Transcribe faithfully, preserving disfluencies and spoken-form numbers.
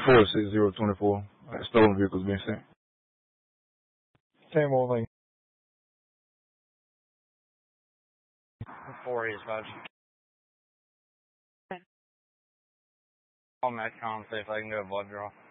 four six zero two four. Uh, stolen vehicles being sent. Same old thing. Four is about. Call Metcon, see if I can get a blood draw.